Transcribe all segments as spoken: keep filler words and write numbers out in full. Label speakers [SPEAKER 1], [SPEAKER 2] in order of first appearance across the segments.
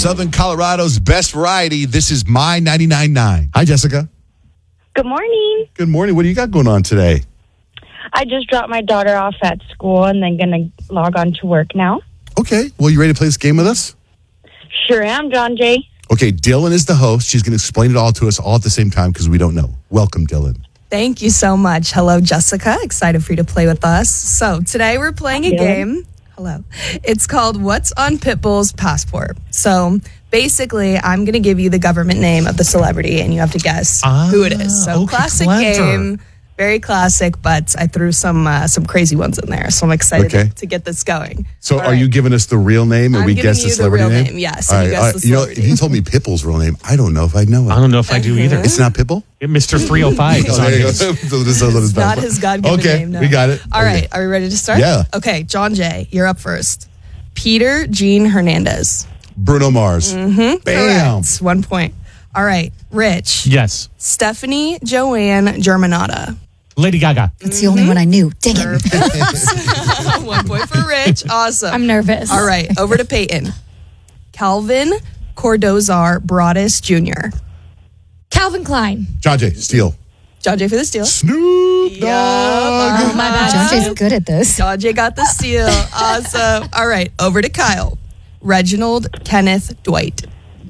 [SPEAKER 1] Southern Colorado's best variety. This is My ninety-nine point nine. Hi, Jessica.
[SPEAKER 2] Good morning.
[SPEAKER 1] Good morning. What do you got going on today?
[SPEAKER 2] I just dropped my daughter off at school and then going to log on to work now.
[SPEAKER 1] Okay. Well, you ready to play this game with us?
[SPEAKER 2] Sure am, John Jay.
[SPEAKER 1] Okay, Dylan is the host. She's going to explain it all to us all at the same time because we don't know. Welcome, Dylan.
[SPEAKER 3] Thank you so much. Hello, Jessica. Excited for you to play with us. So today we're playing a
[SPEAKER 2] Dylan.
[SPEAKER 3] game. Hello. It's called What's on Pitbull's Passport. So basically, I'm going to give you the government name of the celebrity, and you have to guess
[SPEAKER 4] Ah,
[SPEAKER 3] who it is. So
[SPEAKER 4] okay,
[SPEAKER 3] classic
[SPEAKER 4] clever.
[SPEAKER 3] game. Very classic, but I threw some uh, some crazy ones in there. So I'm excited
[SPEAKER 1] Okay.
[SPEAKER 3] to, to get this going.
[SPEAKER 1] So
[SPEAKER 3] All
[SPEAKER 1] are
[SPEAKER 3] right.
[SPEAKER 1] you giving us the real name and
[SPEAKER 3] I'm
[SPEAKER 1] we
[SPEAKER 3] giving
[SPEAKER 1] guess the
[SPEAKER 3] you the
[SPEAKER 1] celebrity
[SPEAKER 3] real
[SPEAKER 1] name?
[SPEAKER 3] name, yes,
[SPEAKER 1] All
[SPEAKER 3] and you
[SPEAKER 1] right,
[SPEAKER 3] guess
[SPEAKER 1] all
[SPEAKER 3] the
[SPEAKER 1] right. You know,
[SPEAKER 3] celebrity.
[SPEAKER 1] he told me Pitbull's real name. I don't know if I know it.
[SPEAKER 4] I don't know if I do either.
[SPEAKER 1] It's not Pitbull?
[SPEAKER 4] Mister three oh five is
[SPEAKER 1] Oh,
[SPEAKER 4] on
[SPEAKER 1] there you go.
[SPEAKER 4] his.
[SPEAKER 1] So this is a little
[SPEAKER 3] It's not
[SPEAKER 1] passport.
[SPEAKER 3] his God-given
[SPEAKER 1] Okay,
[SPEAKER 3] name. No.
[SPEAKER 1] we got it.
[SPEAKER 3] All
[SPEAKER 1] Okay.
[SPEAKER 3] right, are we ready to start?
[SPEAKER 1] Yeah.
[SPEAKER 3] Okay, John Jay, you're up first. Peter Gene Hernandez.
[SPEAKER 1] Bruno Mars. Mm-hmm. Bam.
[SPEAKER 3] Correct. One point. All right, Rich.
[SPEAKER 4] Yes.
[SPEAKER 3] Stephanie Joanne Germanata.
[SPEAKER 4] Lady Gaga.
[SPEAKER 5] That's the only one I knew. Dang it.
[SPEAKER 3] One point for Rich. Awesome.
[SPEAKER 5] I'm nervous.
[SPEAKER 3] All right, over to Peyton. Calvin Cordozar Broadus Junior
[SPEAKER 5] Calvin Klein.
[SPEAKER 1] John Jay, Steele.
[SPEAKER 3] John Jay for the steal.
[SPEAKER 1] Snoop Dogg.
[SPEAKER 3] Yep. Oh,
[SPEAKER 5] My bad. John Jay's good at this.
[SPEAKER 3] John Jay got the steal. Awesome. All right, over to Kyle. Reginald Kenneth Dwight.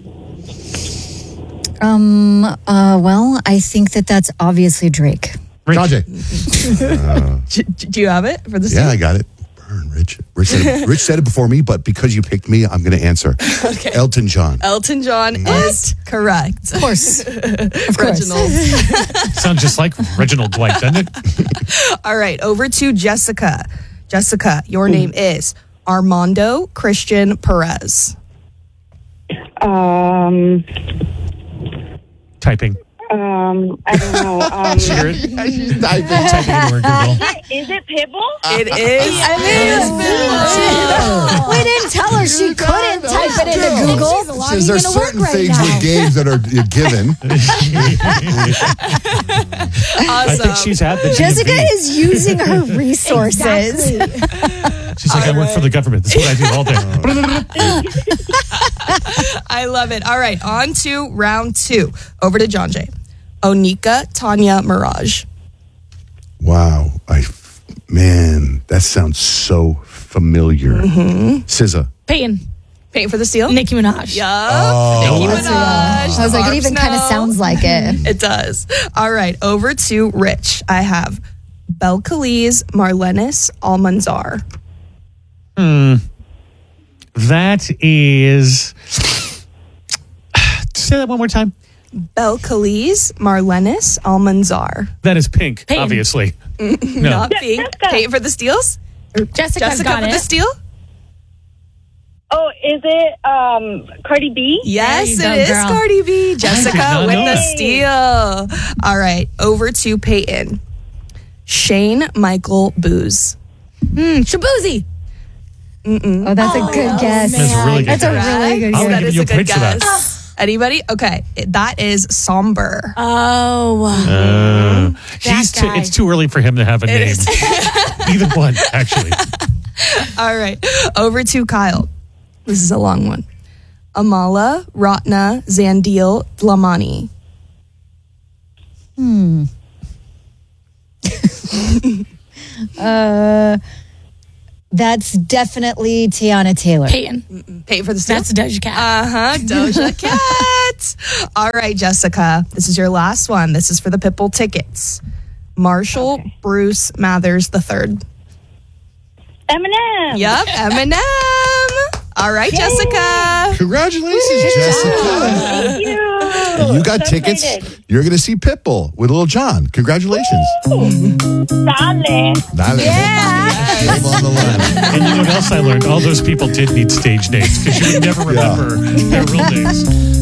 [SPEAKER 5] Um. Uh. Well, I think that that's obviously Drake.
[SPEAKER 4] Rich.
[SPEAKER 1] John Jay.
[SPEAKER 3] D- do you have it for the steal?
[SPEAKER 1] Yeah, I got it. Burn, Rich. Rich said it, Rich said it before me, but because you picked me, I'm going to answer.
[SPEAKER 3] Okay.
[SPEAKER 1] Elton John.
[SPEAKER 3] Elton John is correct.
[SPEAKER 5] Of course. Of course.
[SPEAKER 3] Reginald.
[SPEAKER 4] Sounds just like Reginald Dwight, doesn't it?
[SPEAKER 3] All right, over to Jessica. Jessica, your name is Armando Christian Perez.
[SPEAKER 2] Um,
[SPEAKER 4] Typing.
[SPEAKER 2] um, I don't know. Um,
[SPEAKER 4] Hear it?
[SPEAKER 1] She's typing.
[SPEAKER 4] Typing into her Google.
[SPEAKER 2] is it Pitbull?
[SPEAKER 3] It is. It is.
[SPEAKER 5] We didn't tell her she couldn't type it into Google.
[SPEAKER 1] Says there's certain things with games that are uh, given.
[SPEAKER 4] I think she's had the
[SPEAKER 5] Jessica
[SPEAKER 4] D M V.
[SPEAKER 5] is using her resources.
[SPEAKER 4] She's like, I work for the government. That's what I do all day.
[SPEAKER 3] I love it. All right, on to round two. Over to John Jay. Onika Tanya Mirage.
[SPEAKER 1] Wow. I, man, that sounds so familiar. Mm-hmm. S Z A.
[SPEAKER 5] Peyton.
[SPEAKER 3] Paying for the steal?
[SPEAKER 5] Nicki Minaj.
[SPEAKER 3] Yup.
[SPEAKER 1] Oh.
[SPEAKER 3] Nicki Minaj.
[SPEAKER 5] I was like, it even kind of sounds like it.
[SPEAKER 3] It does. All right, over to Rich. I have Belcalis Marlenis Almanzar.
[SPEAKER 4] That is. Say that one more time.
[SPEAKER 3] Belcalis Marlenis Almanzar.
[SPEAKER 4] That is pink,
[SPEAKER 5] Peyton.
[SPEAKER 4] obviously. No.
[SPEAKER 3] Not pink.
[SPEAKER 2] Jessica.
[SPEAKER 3] Paying for the steals?
[SPEAKER 5] Jessica's
[SPEAKER 3] Jessica
[SPEAKER 5] got
[SPEAKER 3] for the
[SPEAKER 5] it.
[SPEAKER 3] steal?
[SPEAKER 2] Oh, is it um Cardi B?
[SPEAKER 3] Yes,
[SPEAKER 5] There
[SPEAKER 3] it
[SPEAKER 5] you
[SPEAKER 3] is
[SPEAKER 5] go, girl.
[SPEAKER 3] Cardi B. Jessica
[SPEAKER 4] not
[SPEAKER 3] with
[SPEAKER 4] know
[SPEAKER 3] the
[SPEAKER 4] that.
[SPEAKER 3] steal. All right, over to Peyton. Shane Michael Booz.
[SPEAKER 5] Shabuzi. Oh, that's a good guess.
[SPEAKER 4] That's a really good
[SPEAKER 5] That's a
[SPEAKER 4] guess.
[SPEAKER 5] really good
[SPEAKER 4] I'll
[SPEAKER 5] guess.
[SPEAKER 3] That
[SPEAKER 4] give
[SPEAKER 3] is
[SPEAKER 4] you
[SPEAKER 3] a
[SPEAKER 4] a
[SPEAKER 3] good
[SPEAKER 4] point for that.
[SPEAKER 3] guess. Anybody? Okay, that is Somber.
[SPEAKER 5] Oh.
[SPEAKER 4] Uh, he's too,
[SPEAKER 5] guy.
[SPEAKER 4] it's too early for him to have a name.
[SPEAKER 3] is.
[SPEAKER 4] Either one, actually.
[SPEAKER 3] All right, over to Kyle. This is a long one. Amala Ratna Zandil Dlamani.
[SPEAKER 5] Uh, that's definitely Tiana Taylor.
[SPEAKER 6] Peyton.
[SPEAKER 3] Pay for the steal.
[SPEAKER 6] That's Doja Cat.
[SPEAKER 3] Uh huh. Doja Cat. All right, Jessica. This is your last one. This is for the Pitbull tickets. Marshall
[SPEAKER 2] Okay.
[SPEAKER 3] Bruce Mathers the third.
[SPEAKER 2] Eminem.
[SPEAKER 3] Yep, Eminem. All right, Jessica.
[SPEAKER 1] Congratulations, Jessica.
[SPEAKER 2] Thank you.
[SPEAKER 1] You got
[SPEAKER 2] So
[SPEAKER 1] tickets.
[SPEAKER 2] excited.
[SPEAKER 1] You're going to see Pitbull with Little John. Congratulations.
[SPEAKER 2] Dale.
[SPEAKER 1] Dale.
[SPEAKER 5] Yeah.
[SPEAKER 1] Name on the line.
[SPEAKER 4] And you know what else I learned? All those people did need stage names because you would never remember their real names.